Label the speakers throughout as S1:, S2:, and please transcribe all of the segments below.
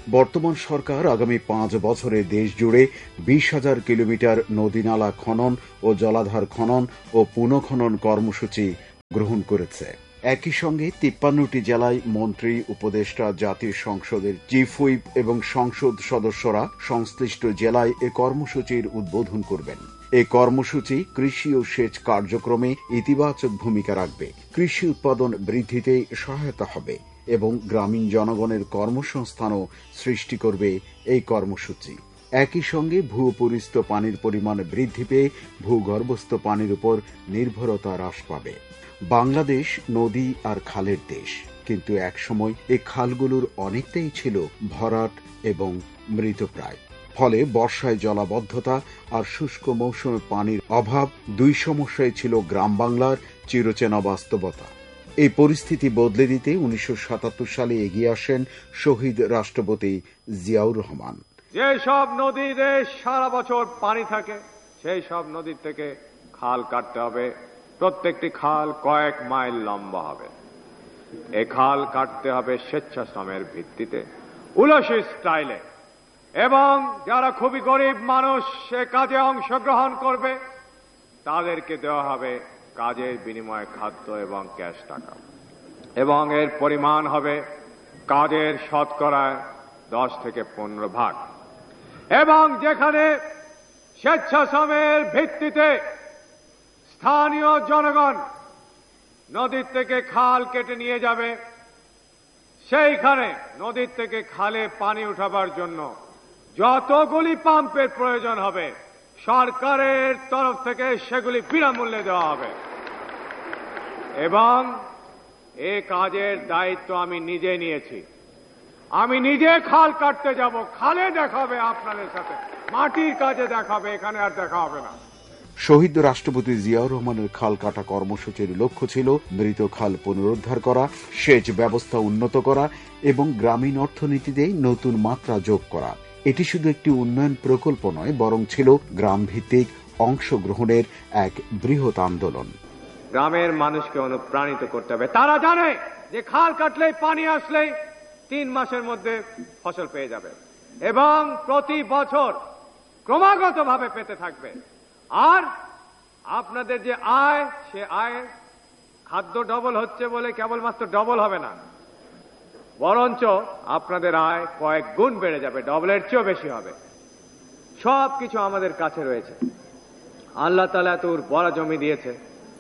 S1: বর্তমান সরকার আগামী 5 বছরে দেশ জুড়ে 20,000 কিলোমিটার নদীনালা খনন ও জলাধার খনন ও পুনঃখনন কর্মসূচি গ্রহণ করেছে। একই সঙ্গে 53টি জেলায় মন্ত্রী, উপদেষ্টা, জাতীয় সংসদের চিফ হুইপ এবং সংসদ সদস্যরা সংশ্লিষ্ট জেলায় এ কর্মসূচির উদ্বোধন করবেন। এই কর্মসূচি কৃষি ও সেচ কার্যক্রমে ইতিবাচক ভূমিকা রাখবে, কৃষি উৎপাদন বৃদ্ধিতে সহায়তা হবে এবং গ্রামীণ জনগণের কর্মসংস্থানও সৃষ্টি করবে এই কর্মসূচি। একই সঙ্গে ভূপরিস্থ পানির পরিমাণ বৃদ্ধি পেয়ে ভূগর্ভস্থ পানির উপর নির্ভরতা হ্রাস পাবে। বাংলাদেশ নদী আর খালের দেশ, কিন্তু একসময় এই খালগুলোর অনেকটাই ছিল ভরাট এবং মৃতপ্রায়। ফলে বর্ষায় জলাবদ্ধতা আর শুষ্ক মৌসুমে পানির অভাব, দুই সমস্যাই ছিল গ্রাম বাংলার চিরচেনা বাস্তবতা। এই পরিস্থিতি বদলে দিতে 1977 সালে এগিয়ে আসেন শহীদ রাষ্ট্রপতি জিয়াউর রহমান।
S2: যেসব নদীতে সারা বছর পানি থাকে সেই সব নদীর থেকে খাল কাটতে হবে। প্রত্যেকটি খাল কয়েক মাইল লম্বা হবে। এই খাল কাটতে হবে স্বেচ্ছাশ্রমের ভিত্তিতে, উলসি স্টাইলে, এবং যারা খুবই গরিব মানুষ সে কাজে অংশগ্রহণ করবে তাদেরকে দেওয়া হবে কাজের বিনিময়ে খাদ্য এবং ক্যাশ টাকা, এবং এর পরিমাণ হবে কাজের শতকরায় 10 থেকে 15 ভাগ। এবং যেখানে স্বেচ্ছাশ্রমের ভিত্তিতে স্থানীয় জনগণ নদীর থেকে খাল কেটে নিয়ে যাবে, সেইখানে নদীর থেকে খালে পানি উঠাবার জন্য যতগুলি পাম্পের প্রয়োজন হবে সরকারের তরফ থেকে সেগুলি বিনামূল্যে দেওয়া হবে। এবং এ কাজের দায়িত্ব আমি নিজে নিয়েছি। আমি নিজে খাল কাটতে যাব, খালে দেখা হবে আপনাদের সাথে, মাটির কাজে দেখা হবে, এখানে আর দেখা হবে না।
S1: শহীদ রাষ্ট্রপতি জিয়াউর রহমানের খাল কাটা কর্মসূচির লক্ষ্য ছিল মৃত খাল পুনরুদ্ধার করা, সেচ ব্যবস্থা উন্নত করা এবং গ্রামীণ অর্থনীতিতে নতুন মাত্রা যোগ করা। এটি শুধু একটি উন্নয়ন প্রকল্প নয়, বরং ছিল গ্রাম ভিত্তিক অংশগ্রহণের এক বৃহৎ আন্দোলন।
S2: গ্রামের মানুষকে অনুপ্রাণিত করতে হবে। তারা জানে যে খাল কাটলেই পানি আসলেই 3 মাসের মধ্যে ফসল পেয়ে যাবে এবং প্রতি বছর ক্রমাগতভাবে পেতে থাকবে। আর আপনাদের যে আয়, সে আয় খাদ্য ডবল হচ্ছে বলে কেবলমাত্র ডবল হবে না, বরঞ্চ আপনাদের আয় কয়েক গুণ বেড়ে যাবে, ডবলের চেয়েও বেশি হবে। সবকিছু আমাদের কাছে রয়েছে। আল্লাহ তাআলা এত উর্বর জমি দিয়েছে,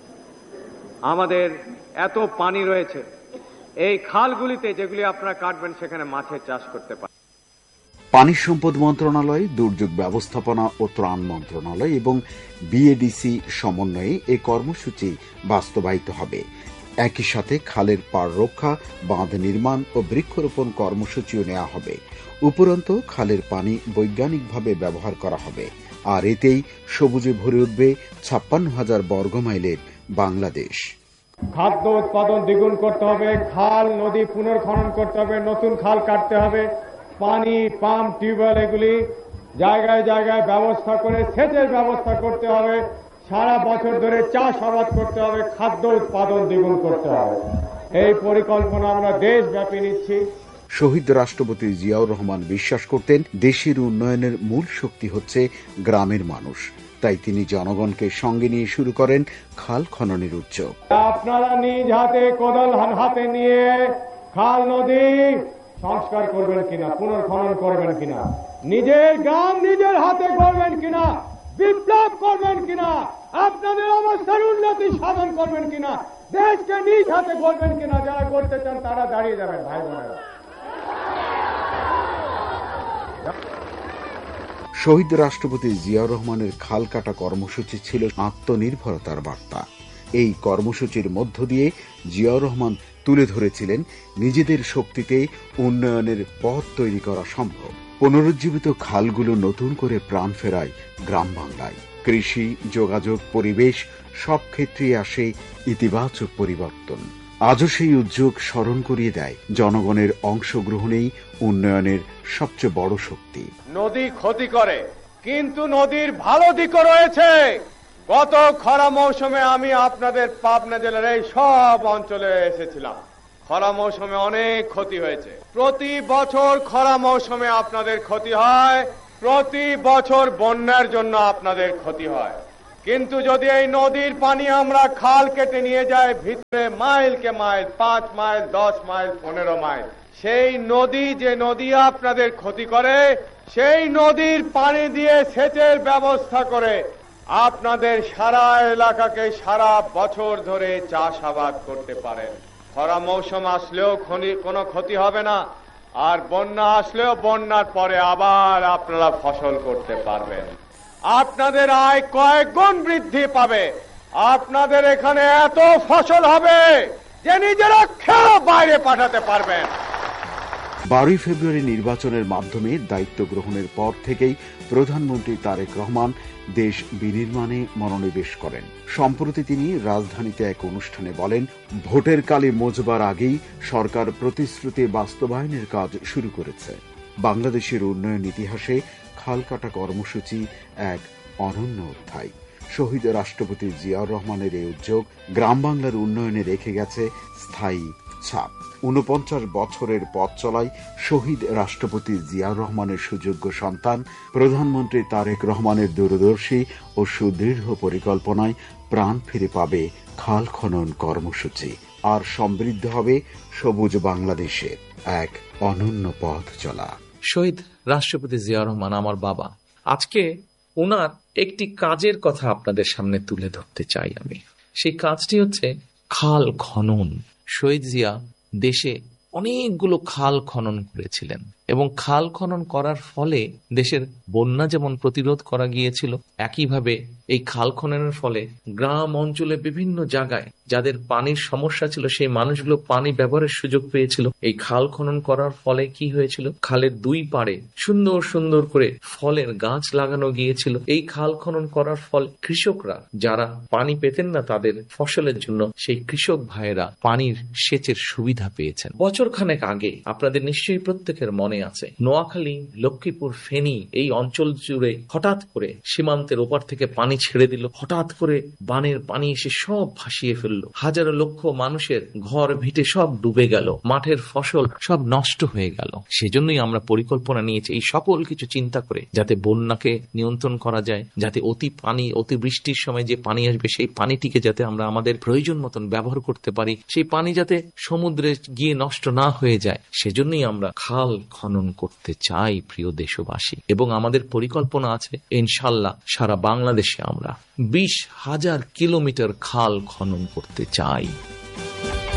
S2: আমাদের এত পানি রয়েছে। এই খালগুলিতে যেগুলি আপনারা কাটবেন সেখানে মাছের চাষ করতে পারেন।
S1: পানি সম্পদ মন্ত্রণালয়, দুর্যোগ ব্যবস্থাপনা ও ত্রাণ মন্ত্রণালয় এবং বিএডিসি সমন্বয়ে এই কর্মসূচি বাস্তবায়িত হবে। একই সাথে খালের পাড় রক্ষা, বাঁধ নির্মাণ ও বৃক্ষরোপণ কর্মসূচিও নেওয়া হবে। উপরন্তু খালের পানি বৈজ্ঞানিকভাবে ব্যবহার করা হবে, আর এতেই সবুজে ভরে উঠবে 56,000 বর্গমাইলের বাংলাদেশ।
S2: খাদ্য উৎপাদন দ্বিগুণ করতে হবে, খাল নদী পুনর্খনন করতে হবে, নতুন খাল কাটতে হবে, পানি পাম্প টিউবওয়েল এগুলি জায়গায় জায়গায় ব্যবস্থা করে সেচের ব্যবস্থা করতে হবে, সারা বছর ধরে চাষাবাদ করতে হবে, খাদ্য উৎপাদন দ্বিগুণ করতে হবে। এই পরিকল্পনা আমরা দেশব্যাপী নিচ্ছি।
S1: শহীদ রাষ্ট্রপতি জিয়াউর রহমান বিশ্বাস করতেন, দেশের উন্নয়নের মূল শক্তি হচ্ছে গ্রামের মানুষ। তাই তিনি জনগণকে সঙ্গে নিয়ে শুরু করেন খাল খননের উদ্যোগ।
S2: আপনারা নিজ হাতে কোদাল হাতে নিয়ে খাল নদী সংস্কার করবেন কিনা, পুনর্খনন করবেন কিনা, নিজের গ্রাম নিজের হাতে করবেন কিনা, বিপ্লব করবেন কিনা, আপনাদের অবস্থার উন্নতি সাধন করবেন কিনা, দেশকে নিজ হাতে করবেন কিনা। যারা করতে চান তারা দাঁড়িয়ে যাবেন ভাই বোনেরা।
S1: শহীদ রাষ্ট্রপতি জিয়াউর রহমানের খাল কাটা কর্মসূচি ছিল আত্মনির্ভরতার বার্তা। এই কর্মসূচির মধ্য দিয়ে জিয়াউর রহমান তুলে ধরেছিলেন নিজেদের শক্তিতে উন্নয়নের পথ তৈরি করা সম্ভব। পুনরুজ্জীবিত খালগুলো নতুন করে প্রাণ ফেরায় গ্রাম বাংলায়। কৃষি, যোগাযোগ, পরিবেশ সব ক্ষেত্রেই আসে ইতিবাচক পরিবর্তন। আজও সেই উদ্যোগ স্মরণ করিয়ে দেয় জনগণের অংশগ্রহণেই উন্নয়নের সবচেয়ে বড় শক্তি।
S2: নদী ক্ষতি করে, কিন্তু নদীর ভালো দিকও রয়েছে। গত খরা মৌসুমে আমি আপনাদের পাবনা জেলার এই সব অঞ্চলে এসেছিলাম। খরা মৌসুমে অনেক ক্ষতি হয়েছে। প্রতি বছর খরা মৌসুমে আপনাদের ক্ষতি হয়, প্রতি বছর বন্যার জন্য আপনাদের ক্ষতি হয়। কিন্তু যদি এই নদীর পানি আমরা খাল কেটে নিয়ে যাই ভিতরে মাইলকে মাইল, 5 মাইল, 10 মাইল, 15 মাইল, সেই নদী যে নদী আপনাদের ক্ষতি করে, সেই নদীর পানি দিয়ে সেচের ব্যবস্থা করে আপনাদের সারা এলাকাকে সারা বছর ধরে চাষাবাদ করতে পারেন। খরা মৌসুম আসলেও কোনো ক্ষতি হবে না, আর বন্যা আসলেও বন্যার পরে আবার আপনারা ফসল করতে পারবেন। আপনাদের আয় কয়েক গুণ বৃদ্ধি পাবে। আপনাদের এখানে এত ফসল হবে যে নিজেরা খেয়ে বাইরে পাঠাতে পারবেন।
S1: 12 ফেব্রুয়ারি নির্বাচনের মাধ্যমে দায়িত্ব গ্রহণের পর থেকেই প্রধানমন্ত্রী তারেক রহমান দেশ বিনির্মাণে মনোনিবেশ করেন। সম্প্রতি তিনি রাজধানীতে এক অনুষ্ঠানে বলেন, ভোটের কালি মজবার আগেই সরকার প্রতিশ্রুতি বাস্তবায়নের কাজ শুরু করেছে। বাংলাদেশের উন্নয়ন ইতিহাসে খাল কাটা কর্মসূচি এক অনন্য অধ্যায়। শহীদ রাষ্ট্রপতি জিয়াউর রহমানের এই উদ্যোগ গ্রাম বাংলার উন্নয়নে রেখে গেছে স্থায়ী ছাপ। 49 বছরের পথ চলায় শহীদ রাষ্ট্রপতি জিয়াউর রহমানের সুযোগ্য সন্তান প্রধানমন্ত্রী তারেক রহমানের দূরদর্শী ও সুদৃঢ় পরিকল্পনায় প্রাণ ফিরে পাবে খাল খনন কর্মসূচি, আর সমৃদ্ধ হবে সবুজ বাংলাদেশে এক অনন্য পথ চলা।
S3: শহীদ রাষ্ট্রপতি জিয়াউর রহমান আমার বাবা। আজকে ওনার একটি কাজের কথা আপনাদের সামনে তুলে ধরতে চাই আমি। সেই কাজটি হচ্ছে খাল খনন। শহীদ জিয়া দেশে অনেকগুলো খাল খনন করেছিলেন এবং খাল খনন করার ফলে দেশের বন্যা যেমন প্রতিরোধ করা গিয়েছিল, একইভাবে এই খাল খননের ফলে গ্রাম অঞ্চলে বিভিন্ন জায়গায় যাদের পানির সমস্যা ছিল সেই মানুষগুলো পানি ব্যবহারের সুযোগ পেয়েছিল। এই খাল খনন করার ফলে কি হয়েছিল, খালের দুই পাড়ে সুন্দর সুন্দর করে ফলের গাছ লাগানো গিয়েছিল। এই খাল খনন করার ফলে কৃষকরা যারা পানি পেতেন না তাদের ফসলের জন্য, সেই কৃষক ভাইয়েরা পানির সেচের সুবিধা পেয়েছেন। বছর খানেক আগে আপনাদের নিশ্চয়ই প্রত্যেকের মনে আছে, নোয়াখালী, লক্ষ্মীপুর, ফেনী এই অঞ্চল জুড়ে হঠাৎ করে সীমান্তের ওপার থেকে পানি ছেড়ে দিল। হঠাৎ করে বানের পানি এসে সব ভাসিয়ে ফেললো। হাজারো লক্ষ মানুষের ঘর ভিটে সব ডুবে গেল, মাঠের ফসল সব নষ্ট হয়ে গেল। সেজন্যই আমরা পরিকল্পনা নিয়েছি এই সকল কিছু চিন্তা করে যাতে বন্যাকে নিয়ন্ত্রণ করা যায়, যাতে অতিবৃষ্টির সময় যে পানি আসবে সেই পানিটিকে যাতে আমরা আমাদের প্রয়োজন মতন ব্যবহার করতে পারি, সেই পানি যাতে সমুদ্রে গিয়ে নষ্ট না হয়ে যায়। সেজন্যই আমরা খাল খনন করতে চাই প্রিয় দেশবাসী, এবং আমাদের পরিকল্পনা আছে ইনশাল্লাহ সারা বাংলাদেশে আমরা 20,000 কিলোমিটার খাল খনন করতে চাই।